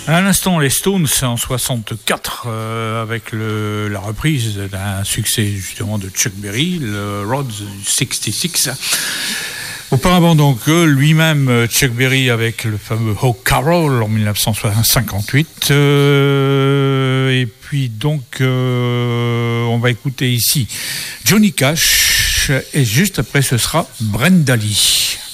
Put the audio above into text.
À l'instant, les Stones en 64 avec la reprise d'un succès justement de Chuck Berry, le Rhodes 66. Auparavant donc lui-même Chuck Berry avec le fameux Ho Carroll en 1958 et puis donc on va écouter ici Johnny Cash et juste après ce sera Brenda Lee.